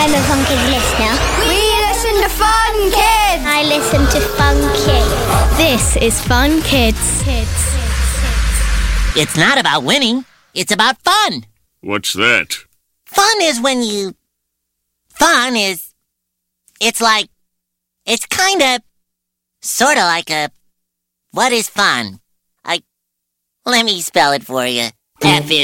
I'm a Fun Kids listener. We listen to Fun Kids. I listen to Fun Kids. This is Fun Kids. It's not about winning. It's about fun. What's that? Fun is when you... Fun is... It's like... It's kinda... Sorta like a... What is fun? Let me spell it for you. F is